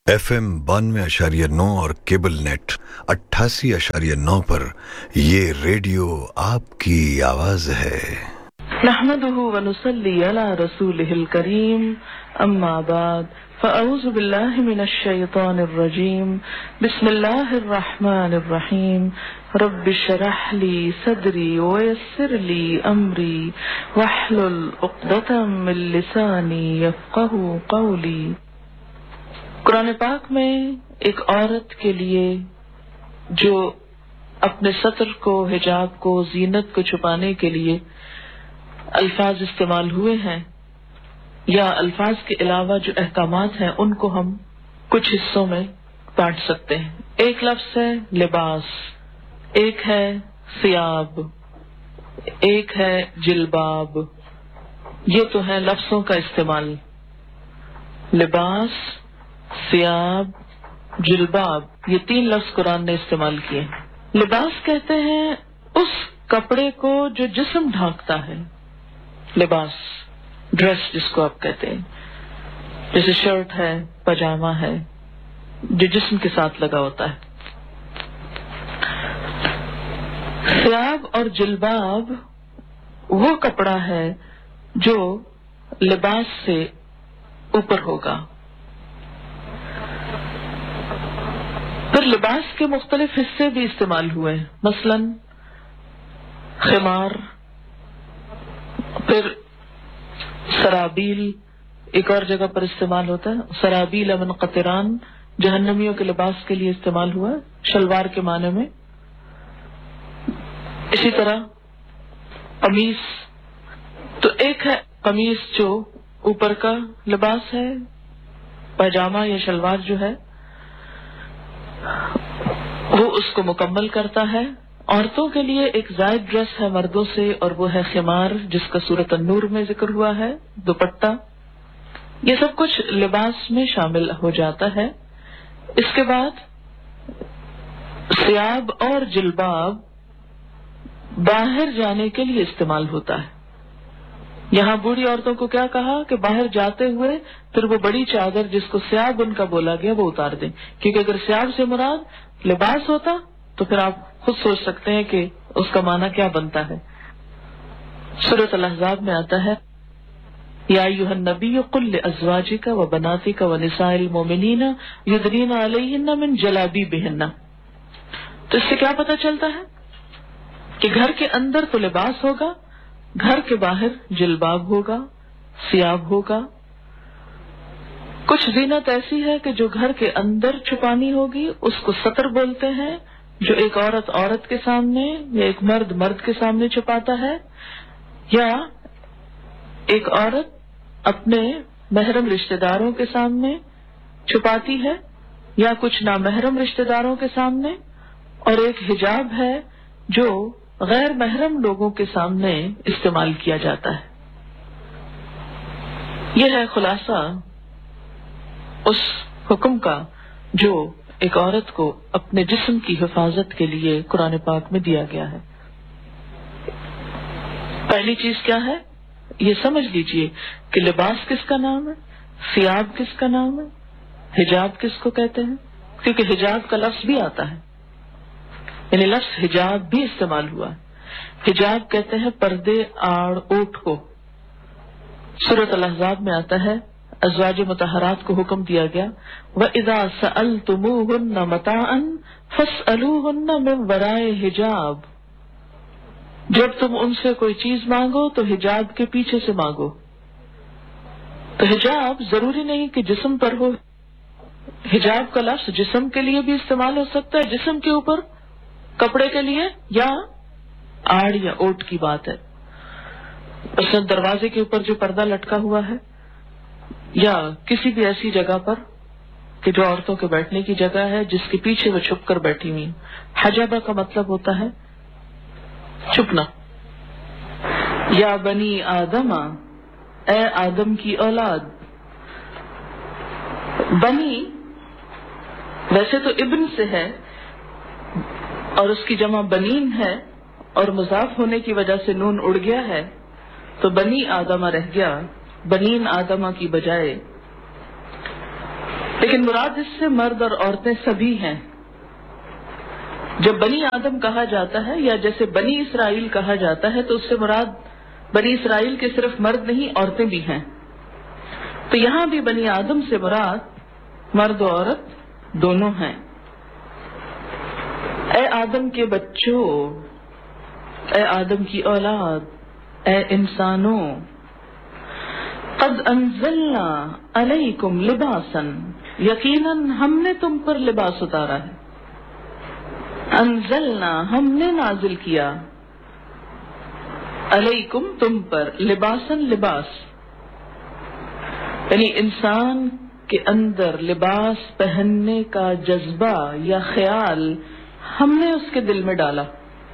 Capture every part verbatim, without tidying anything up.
F M बानवे अशारिया नौ और केबल नेट अट्ठासी अशारिया नौ पर ये रेडियो आपकी आवाज है। नहमदुहु व नुसल्ली अला रसूलिहिल करीम, अम्मा बाद, फ़अऊज़ु बिल्लाहि मिनश शैतानिर रजीम, बिस्मिल्लाहिर रहमानिर रहीम, रब्बि श्रह ली सदरी व यस्सिर ली अमरी वहलुल उक़दतम मिन लिसानी यफ़क़हू क़ौली। कुरान पाक में एक औरत के लिए जो अपने सतर को, हिजाब को, जीनत को छुपाने के लिए अल्फाज इस्तेमाल हुए हैं, या अल्फाज के अलावा जो अहकामात हैं उनको हम कुछ हिस्सों में बांट सकते हैं। एक लफ्ज है लिबास, एक है सियाब, एक है जिल्बाब। ये तो है लफ्जों का इस्तेमाल। लिबास, सियाब, जिल्बाब, ये तीन लफ्ज कुरान ने इस्तेमाल किए। लिबास कहते हैं उस कपड़े को जो जिस्म ढांकता है। लिबास, ड्रेस जिसको आप कहते हैं, जैसे शर्ट है, पजामा है, जो जिस्म के साथ लगा होता है। सियाब और जिल्बाब वो कपड़ा है जो लिबास से ऊपर होगा। फिर लिबास के मुख्तलिफ हिस्से भी इस्तेमाल हुए, मसलन खिमार, फिर सराबील एक और जगह पर इस्तेमाल होता है। सराबील अमन कतरान जहन्नमियों के लिबास के लिए इस्तेमाल हुआ, शलवार के माने में। इसी तरह कमीज, तो एक है कमीज जो ऊपर का लिबास है, पैजामा या शलवार जो है वो उसको मुकम्मल करता है। औरतों के लिए एक जायद ड्रेस है मर्दों से, और वो है खिमार, जिसका सूरत अन्नूर में जिक्र हुआ है, दुपट्टा। ये सब कुछ लिबास में शामिल हो जाता है। इसके बाद सियाब और जिल्बाब बाहर जाने के लिए इस्तेमाल होता है। यहाँ बूढ़ी औरतों को क्या कहा कि बाहर जाते हुए फिर वो बड़ी चादर जिसको सियाब उनका बोला गया वो उतार दें, क्योंकि अगर सियाब से मुराद लिबास होता तो फिर आप खुद सोच सकते हैं कि उसका माना क्या बनता है। सूरत अल-अहज़ाब में आता है, या अय्युहन नबिय्यु कुल लिअज़वाजिका व बनातिका व निसाइल मोमिनीना युदनीना अलैहिन्ना मिन जलाबीबिहिन्ना। तो इससे क्या पता चलता है कि घर के अंदर तो लिबास होगा, घर के बाहर जिल्बाब होगा, सियाब होगा। कुछ जीनत ऐसी है कि जो घर के अंदर छुपानी होगी, उसको सतर बोलते हैं, जो एक औरत औरत के सामने या एक मर्द मर्द के सामने छुपाता है, या एक औरत अपने महरम रिश्तेदारों के सामने छुपाती है, या कुछ नामहरम रिश्तेदारों के सामने। और एक हिजाब है जो गैर महरम लोगों के सामने इस्तेमाल किया जाता है। यह है खुलासा उस हुक्म का जो एक औरत को अपने जिस्म की हिफाजत के लिए कुरान पाक में दिया गया है। पहली चीज क्या है, ये समझ लीजिए कि लिबास किसका नाम है, सियाब किसका नाम है, हिजाब किसको कहते हैं। क्योंकि हिजाब का लफ्ज भी आता है, यानी लफ्ज हिजाब भी इस्तेमाल हुआ है। हिजाब कहते हैं पर्दे, आड़, ओट को। सूरत अल-अहज़ाब में आता है, अज़वाज मुतहरात को हुक्म दिया गया, व इज़ा सअलतुमूहुन्ना मताअन फस्अलूहुन्ना मिन वराए हिजाब। जब तुम उनसे कोई चीज मांगो तो हिजाब के पीछे से मांगो। तो हिजाब जरूरी नहीं कि जिस्म पर हो। हिजाब का लफ्ज जिस्म के लिए भी इस्तेमाल हो सकता है, जिस्म के ऊपर कपड़े के लिए, या आड़ या ओट की बात है। मतलब दरवाजे के ऊपर जो पर्दा लटका हुआ है, या किसी भी ऐसी जगह पर कि जो औरतों के बैठने की जगह है जिसके पीछे वो छुप कर बैठी हुई। हजाबा का मतलब होता है छुपना। या बनी आदमा, ए आदम की औलाद। बनी वैसे तो इब्न से है और उसकी जमा बनीन है, और मुजाफ होने की वजह से नून उड़ गया है, तो बनी आदमा रह गया, बनीन आदमा की बजाय। لیکن مراد اس سے مرد اور عورتیں سبھی ہیں. جب بنی آدم کہا جاتا ہے یا جیسے بنی اسرائیل کہا جاتا ہے تو اس سے مراد بنی اسرائیل کے صرف مرد نہیں عورتیں بھی ہیں. تو یہاں بھی بنی آدم سے مراد مرد و عورت دونوں ہیں. اے آدم کے بچوں، اے آدم کی اولاد، اے انسانوں، قد انزلنا علیکم لباسا، یقیناً ہم نے تم پر لباس اتارا ہے. انزلنا ہم نے نازل کیا، علیکم تم پر، لباسا لباس، یعنی انسان کے اندر لباس پہننے کا جذبہ یا خیال ہم نے اس کے دل میں ڈالا.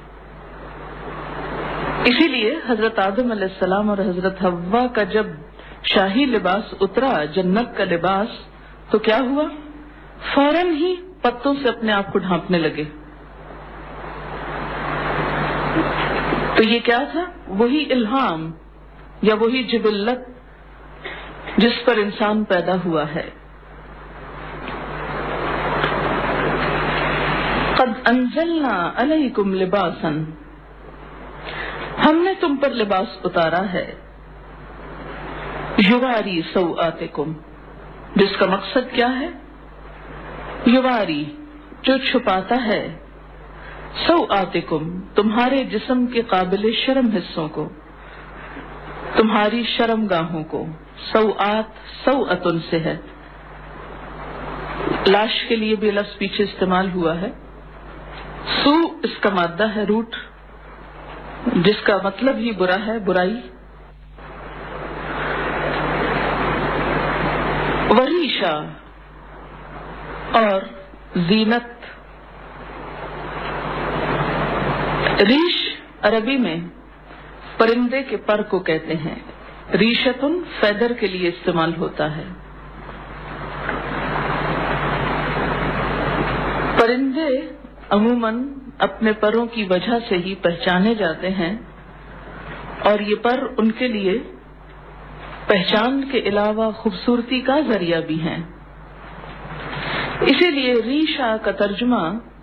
اسی لیے حضرت آدم علیہ السلام اور حضرت حوا کا جب شاہی لباس اترا، جنت کا لباس، تو کیا ہوا؟ فوراً ہی پتوں سے اپنے آپ کو ڈھانپنے لگے. تو یہ کیا تھا؟ وہی الہام یا وہی جبلت جس پر انسان پیدا ہوا ہے. قد انزلنا علیکم لباسا، ہم نے تم پر لباس اتارا ہے، یواری سوآتکم، جس کا مقصد کیا ہے؟ یواری، جو چھپاتا ہے، سوآتکم، تمہارے جسم کے قابل شرم حصوں کو، تمہاری شرم گاہوں کو. سوآت سوأتن سے ہے. لاش کے لیے بھی لفظ پیچھے استعمال ہوا ہے. سو اس کا مادہ ہے، روٹ، جس کا مطلب ہی برا ہے، برائی. وریشا اور زینت. ریش عربی میں پرندے کے پر کو کہتے ہیں. ریشتن فیدر کے لیے استعمال ہوتا ہے. پرندے عموماً اپنے پروں کی وجہ سے ہی پہچانے جاتے ہیں، اور یہ پر ان کے لیے پہچان کے علاوہ خوبصورتی کا ذریعہ بھی ہیں. اسی لیے ریشا کا ترجمہ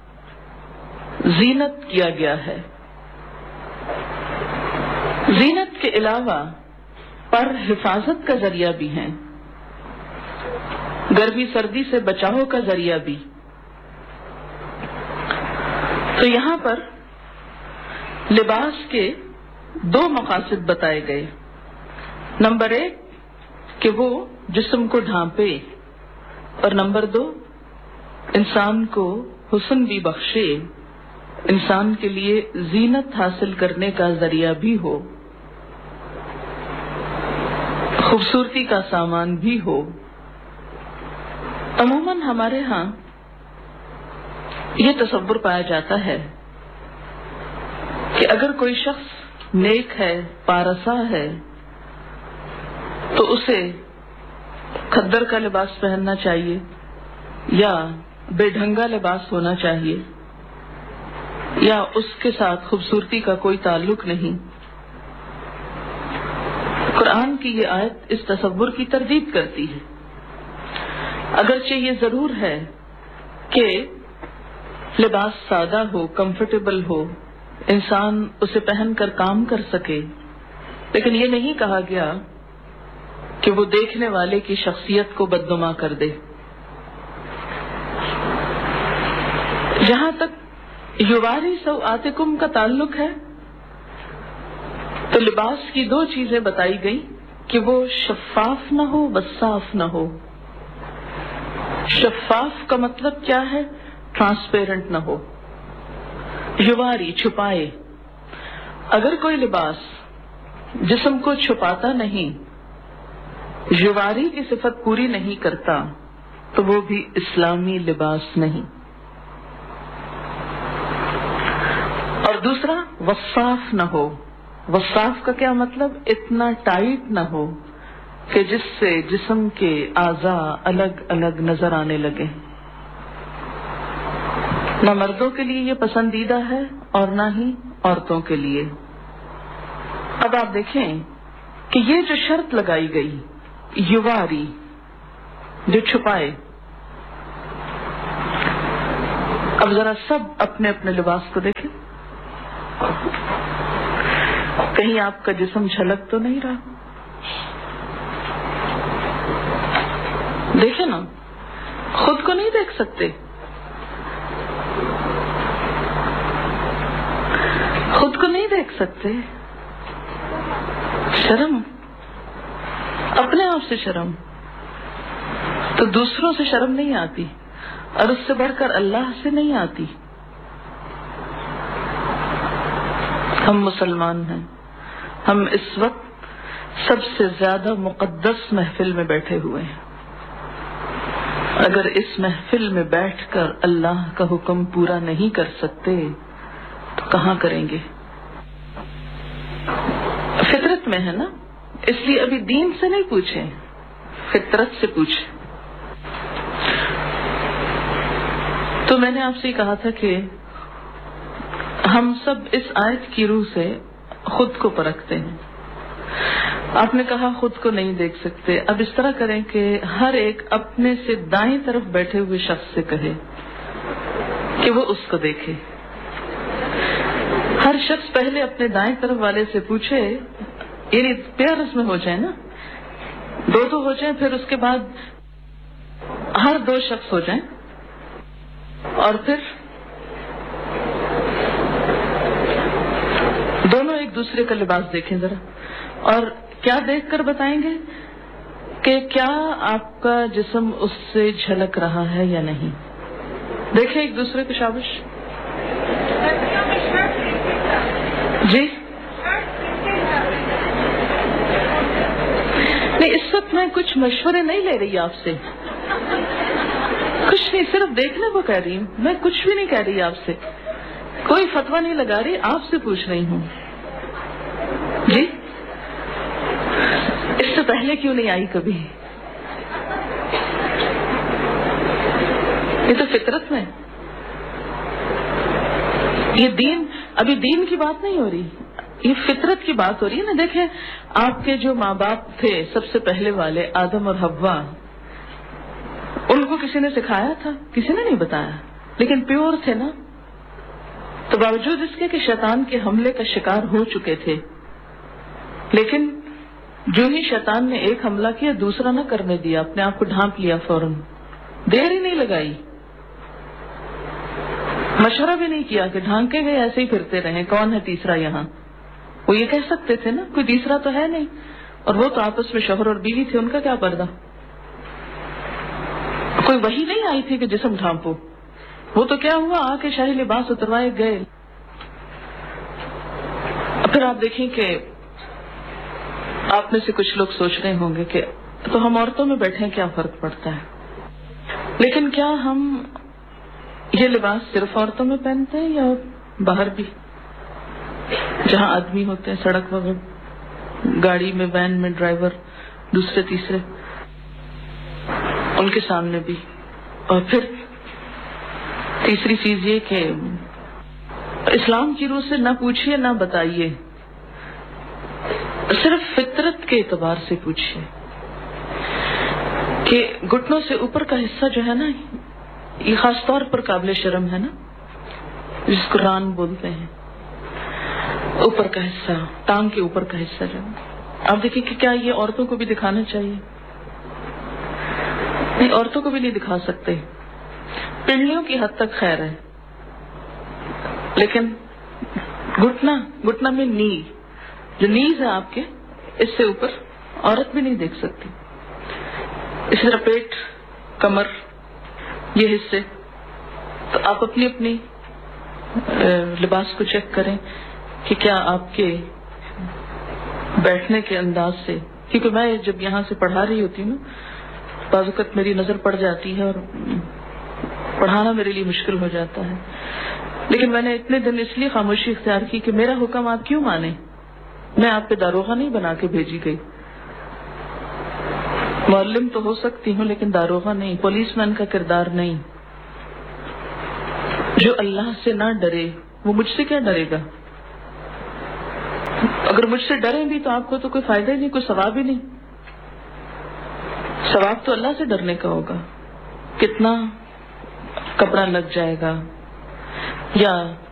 زینت کیا گیا ہے. زینت کے علاوہ پر حفاظت کا ذریعہ بھی ہیں، گرمی سردی سے بچاؤ کا ذریعہ بھی. تو یہاں پر لباس کے دو مقاصد بتائے گئے. نمبر ایک کہ وہ جسم کو ڈھانپے، اور نمبر دو انسان کو حسن بھی بخشے، انسان کے لیے زینت حاصل کرنے کا ذریعہ بھی ہو، خوبصورتی کا سامان بھی ہو. عموماً ہمارے ہاں یہ تصور پایا جاتا ہے کہ اگر کوئی شخص نیک ہے، پارسا ہے، تو اسے کھدر کا لباس پہننا چاہیے یا بے ڈھنگا لباس ہونا چاہیے، یا اس کے ساتھ خوبصورتی کا کوئی تعلق نہیں. قرآن کی یہ آیت اس تصور کی تردید کرتی ہے. اگرچہ یہ ضرور ہے کہ لباس سادہ ہو، کمفرٹیبل ہو، انسان اسے پہن کر کام کر سکے، لیکن یہ نہیں کہا گیا کہ وہ دیکھنے والے کی شخصیت کو بدنما کر دے. جہاں تک یواری سوآتکم کا تعلق ہے تو لباس کی دو چیزیں بتائی گئی کہ وہ شفاف نہ ہو، وصاف نہ ہو. شفاف کا مطلب کیا ہے؟ ٹرانسپیرنٹ نہ ہو. یواری چھپائے. اگر کوئی لباس جسم کو چھپاتا نہیں، یواری کی صفت پوری نہیں کرتا، تو وہ بھی اسلامی لباس نہیں. اور دوسرا وصاف نہ ہو. وصاف کا کیا مطلب؟ اتنا ٹائٹ نہ ہو کہ جس سے جسم کے اعضاء الگ الگ نظر آنے لگے. نہ مردوں کے لیے یہ پسندیدہ ہے اور نہ ہی عورتوں کے لیے. اب آپ دیکھیں کہ یہ جو شرط لگائی گئی، یواری، جو چھپائے، اب ذرا سب اپنے اپنے لباس کو دیکھیں، کہیں آپ کا جسم جھلک تو نہیں رہا؟ دیکھیں نا، خود کو نہیں دیکھ سکتے، خود کو نہیں دیکھ سکتے، شرم، اپنے آپ سے شرم، تو دوسروں سے شرم نہیں آتی، اور اس سے بڑھ کر اللہ سے نہیں آتی۔ ہم مسلمان ہیں، ہم اس وقت سب سے زیادہ مقدس محفل میں بیٹھے ہوئے ہیں، اگر اس محفل میں بیٹھ کر اللہ کا حکم پورا نہیں کر سکتے تو کہاں کریں گے؟ فطرت میں ہے نا، اس لیے ابھی دین سے نہیں پوچھیں، فطرت سے پوچھیں۔ تو میں نے آپ سے کہا تھا کہ ہم سب اس آیت کی روح سے خود کو پرکھتے ہیں۔ آپ نے کہا خود کو نہیں دیکھ سکتے، اب اس طرح کریں کہ ہر ایک اپنے سے دائیں طرف بیٹھے ہوئے شخص سے کہے کہ وہ اس کو دیکھے۔ ہر شخص پہلے اپنے دائیں طرف والے سے پوچھے، یعنی پیئرز میں ہو جائے نا، دو دو ہو جائیں، پھر اس کے بعد ہر دو شخص ہو جائیں، اور پھر دونوں ایک دوسرے کا لباس دیکھیں ذرا، اور کیا دیکھ کر بتائیں گے کہ کیا آپ کا جسم اس سے جھلک رہا ہے یا نہیں۔ دیکھیں ایک دوسرے کو، شابش جی۔ نہیں، اس وقت میں کچھ مشورے نہیں لے رہی آپ سے، کچھ نہیں، صرف دیکھنے کو کہہ رہی ہوں، میں کچھ بھی نہیں کہہ رہی آپ سے، کوئی فتویٰ نہیں لگا رہی، آپ سے پوچھ رہی ہوں جی۔ اس سے پہلے کیوں نہیں آئی کبھی؟ یہ تو فطرت میں، یہ دین، ابھی دین کی بات نہیں ہو رہی، یہ فطرت کی بات ہو رہی ہے نا۔ دیکھیں آپ کے جو ماں باپ تھے سب سے پہلے والے، آدم اور حوا، ان کو کسی نے سکھایا تھا؟ کسی نے نہیں بتایا، لیکن پیور تھے نا، تو باوجود اس کے کہ شیطان کے حملے کا شکار ہو چکے تھے، لیکن جو ہی شیطان نے ایک حملہ کیا دوسرا نہ کرنے دیا، اپنے آپ کو ڈھانپ لیا فوراً، دیر ہی نہیں لگائی، مشورہ بھی نہیں کیا کہ ڈھانکے گئے ایسے ہی پھرتے رہیں، کون ہے تیسرا یہاں؟ وہ یہ کہہ سکتے تھے نا کوئی تیسرا تو ہے نہیں، اور وہ تو آپس میں شوہر اور بیوی تھے، ان کا کیا پردہ؟ کوئی وحی نہیں آئی تھی کہ جسم ڈھانپو، وہ تو کیا ہوا، آ کے شاہی لباس اتروائے گئے۔ پھر آپ دیکھیں کہ آپ میں سے کچھ لوگ سوچ رہے ہوں گے کہ تو ہم عورتوں میں بیٹھیں کیا فرق پڑتا ہے، لیکن کیا ہم یہ لباس صرف عورتوں میں پہنتے ہیں یا باہر بھی، جہاں آدمی ہوتے ہیں، سڑک وغیرہ، گاڑی میں، وین میں، ڈرائیور، دوسرے تیسرے، ان کے سامنے بھی؟ اور پھر تیسری چیز یہ کہ اسلام کی روح سے نہ پوچھیے نہ بتائیے، صرف فطرت کے اعتبار سے پوچھیے کہ گھٹنوں سے اوپر کا حصہ جو ہے نا، یہ خاص طور پر قابل شرم ہے نا، جس کو ران بولتے ہیں، اوپر کا حصہ، ٹانگ کے اوپر کا حصہ جو آپ دیکھیں کہ کیا یہ عورتوں کو بھی دکھانا چاہیے؟ نہیں، عورتوں کو بھی نہیں دکھا سکتے، پنڈلیوں کی حد تک خیر ہے، لیکن گھٹنا، گھٹنا میں نی، جو نیز ہے آپ کے، اس سے اوپر عورت بھی نہیں دیکھ سکتی۔ اسی طرح پیٹ، کمر، یہ حصے، تو آپ اپنی اپنی لباس کو چیک کریں کہ کیا آپ کے بیٹھنے کے انداز سے، کیونکہ میں جب یہاں سے پڑھا رہی ہوتی ہوں نا، بعض اوقات میری نظر پڑ جاتی ہے اور پڑھانا میرے لیے مشکل ہو جاتا ہے، لیکن میں نے اتنے دن اس لیے خاموشی اختیار کی کہ میرا حکم آپ کیوں مانیں؟ میں آپ پہ داروغہ نہیں بنا کے بھیجی گئی، معلم تو ہو سکتی ہوں لیکن داروغہ نہیں، پولیس مین کا کردار نہیں۔ جو اللہ سے نہ ڈرے وہ مجھ سے کیا ڈرے گا؟ اگر مجھ سے ڈریں بھی تو آپ کو تو کوئی فائدہ ہی نہیں، کوئی ثواب ہی نہیں، ثواب تو اللہ سے ڈرنے کا ہوگا۔ کتنا کپڑا لگ جائے گا، یا